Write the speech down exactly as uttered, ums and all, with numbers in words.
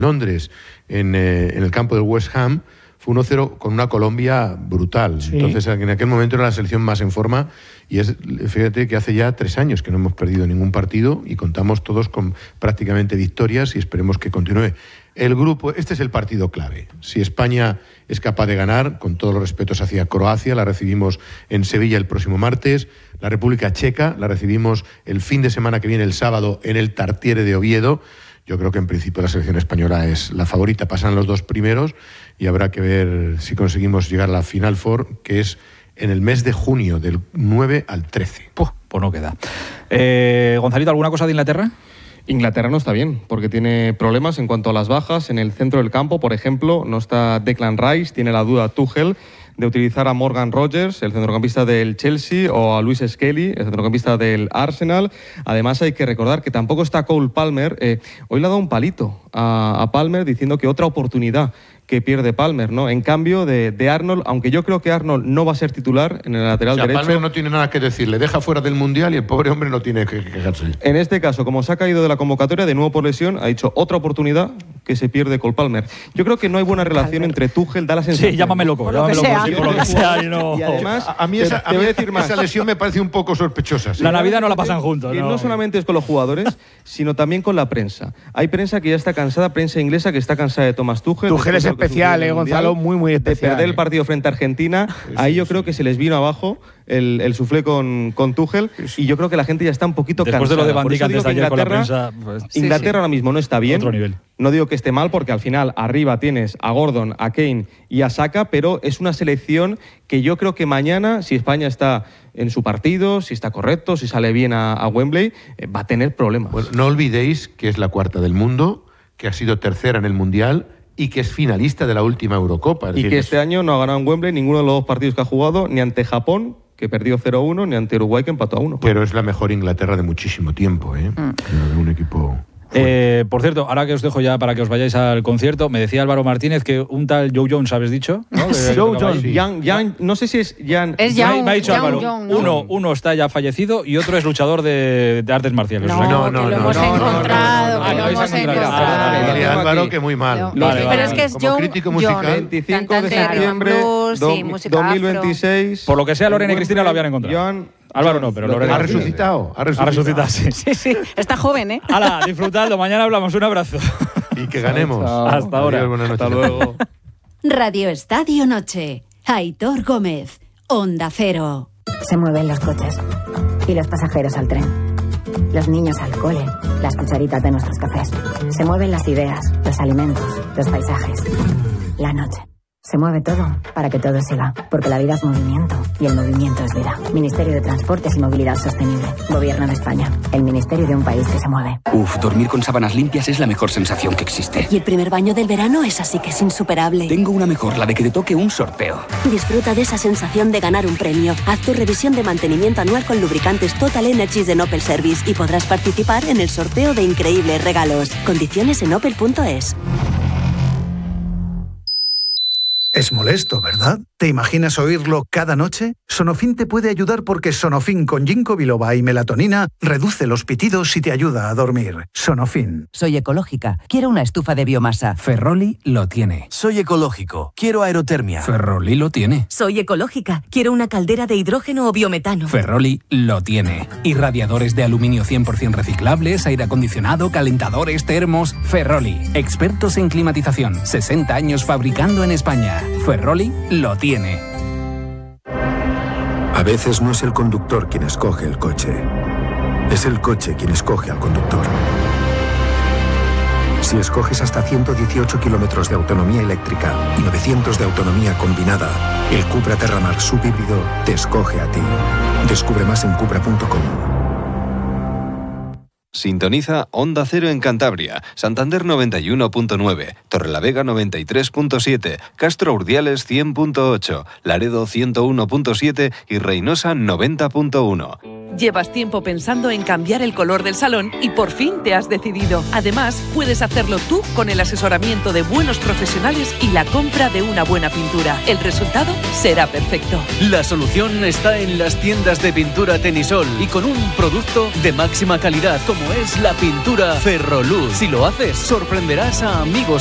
Londres, en, eh, en el campo del West Ham, fue uno cero con una Colombia brutal. Sí. Entonces, en aquel momento era la selección más en forma y es, fíjate que hace ya tres años que no hemos perdido ningún partido y contamos todos con prácticamente victorias y esperemos que continúe. El grupo, este es el partido clave. Si España es capaz de ganar, con todos los respetos hacia Croacia, la recibimos en Sevilla el próximo martes, la República Checa la recibimos el fin de semana que viene, el sábado, en el Tartiere de Oviedo. Yo creo que en principio la selección española es la favorita, pasan los dos primeros y habrá que ver si conseguimos llegar a la Final Four, que es en el mes de junio, del nueve al trece. Puh, pues no queda. Eh, Gonzalito, ¿alguna cosa de Inglaterra? Inglaterra no está bien, porque tiene problemas en cuanto a las bajas. En el centro del campo, por ejemplo, no está Declan Rice, tiene la duda Tuchel de utilizar a Morgan Rogers, el centrocampista del Chelsea, o a Luis Skelly, el centrocampista del Arsenal. Además, hay que recordar que tampoco está Cole Palmer. Eh, hoy le ha dado un palito a, a Palmer diciendo que otra oportunidad que pierde Palmer, ¿no? En cambio de, de Arnold, aunque yo creo que Arnold no va a ser titular en el lateral o sea, derecho. Palmer no tiene nada que decir, le deja fuera del Mundial y el pobre hombre no tiene que quejarse. En este caso, como se ha caído de la convocatoria, de nuevo por lesión, ha dicho otra oportunidad que se pierde Cole Palmer. Yo creo que no hay buena relación entre Tuchel, da la sensación. Sí, llámame loco, por llámame lo loco, sea. sí, por lo que sea. Y, no... y además, a, a mí, esa, te, a mí te voy a decir más. esa lesión me parece un poco sospechosa. ¿Sí? La Navidad no la pasan juntos. Que no. no solamente es con los jugadores, sino también con la prensa. Hay prensa que ya está cansada, prensa inglesa que está cansada de Thomas Tuchel. Tuchel es especial, eh, Gonzalo, muy, muy especial. De perder el partido frente a Argentina, sí, ahí yo sí, creo que se les vino abajo el, el suflé con, con Tuchel, y yo creo que la gente ya está un poquito Después cansada. de lo de Van Dijk antes de ayer con la Inglaterra, prensa, pues, Inglaterra sí, sí. ahora mismo no está bien. Otro nivel. No digo que esté mal, porque al final arriba tienes a Gordon, a Kane y a Saka, pero es una selección que yo creo que mañana, si España está en su partido, si está correcto, si sale bien a, a Wembley, eh, va a tener problemas. Bueno, no olvidéis que es la cuarta del mundo, que ha sido tercera en el Mundial y que es finalista de la última Eurocopa. Es y decir, que este año no ha ganado en Wembley ninguno de los dos partidos que ha jugado, ni ante Japón, que perdió cero uno, ni ante Uruguay, que empató a uno. Pero es la mejor Inglaterra de muchísimo tiempo, ¿eh? Mm. Un equipo... Eh, por cierto, ahora que os dejo ya para que os vayáis al concierto, me decía Álvaro Martínez que un tal Joe Jones, ¿habéis dicho? ¿No? Sí. Joe Jones, Jan, Jan, no sé si es Jan. Es me, Young, me ha dicho Young, Álvaro, Young, ¿no? uno, uno está ya fallecido y otro es luchador de, de artes marciales. No, o sea, no, que no, lo no, hemos no, encontrado, no, no. que Ah, lo lo habéis hemos encontrado. encontrado. Ah, Dile, Álvaro, que muy mal. No, Vale, pero vale. es que es Como John, crítico musical. John, veinticinco de cantante de septiembre rhythm and blues, do, sí, música dos mil veintiséis. Por lo que sea, Lorena y Cristina lo habían encontrado. John, Álvaro no, pero Lorena. Ha resucitado. Ha resucitado. Ha resucitado, sí. Sí, sí, está joven, ¿eh? Hala, disfrutadlo. Mañana hablamos. Un abrazo. Y que ganemos. Chao. Hasta ahora. Adiós, buenas noches. Hasta luego. Radio Estadio Noche. Aitor Gómez. Onda Cero. Se mueven los coches y los pasajeros al tren, los niños al cole, las cucharitas de nuestros cafés. Se mueven las ideas, los alimentos, los paisajes, la noche. Se mueve todo para que todo siga, porque la vida es movimiento y el movimiento es vida. Ministerio de Transportes y Movilidad Sostenible. Gobierno de España. El ministerio de un país que se mueve. Uf, dormir con sábanas limpias es la mejor sensación que existe. Y el primer baño del verano es así que es insuperable. Tengo una mejor, la de que te toque un sorteo. Disfruta de esa sensación de ganar un premio. Haz tu revisión de mantenimiento anual con lubricantes Total Energies de Opel Service y podrás participar en el sorteo de increíbles regalos. Condiciones en opel punto es. Es molesto, ¿verdad? ¿Te imaginas oírlo cada noche? Sonofin te puede ayudar porque Sonofin con ginkgo biloba y melatonina reduce los pitidos y te ayuda a dormir. Sonofin. Soy ecológica. Quiero una estufa de biomasa. Ferroli lo tiene. Soy ecológico. Quiero aerotermia. Ferroli lo tiene. Soy ecológica. Quiero una caldera de hidrógeno o biometano. Ferroli lo tiene. Irradiadores de aluminio cien por ciento reciclables, aire acondicionado, calentadores, termos. Ferroli. Expertos en climatización. sesenta años fabricando en España. Ferroli lo tiene. A veces no es el conductor quien escoge el coche. Es el coche quien escoge al conductor. Si escoges hasta ciento dieciocho kilómetros de autonomía eléctrica y novecientos de autonomía combinada, el Cupra Terramar subhíbrido te escoge a ti. Descubre más en cupra punto com. Sintoniza Onda Cero en Cantabria, Santander noventa y uno punto nueve, Torrelavega noventa y tres punto siete, Castro Urdiales cien punto ocho, Laredo ciento uno punto siete y Reynosa noventa punto uno. Llevas tiempo pensando en cambiar el color del salón y por fin te has decidido. Además, puedes hacerlo tú con el asesoramiento de buenos profesionales y la compra de una buena pintura. El resultado será perfecto. La solución está en las tiendas de pintura Tenisol y con un producto de máxima calidad como como es la pintura Ferroluz. Si lo haces, sorprenderás a amigos